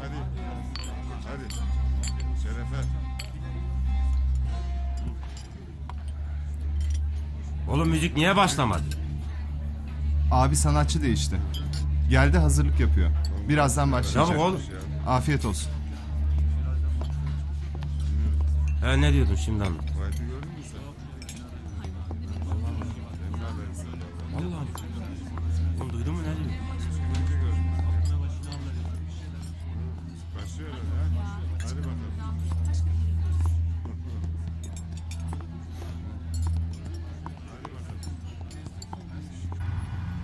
Hadi. Hadi. Şerefe. Oğlum müzik niye başlamadı? Abi sanatçı değişti. Geldi hazırlık yapıyor. Birazdan başlayacak. Çabuk oğlum. Afiyet olsun. Ne diyordun şimdi anlat. Vaytı gördün mü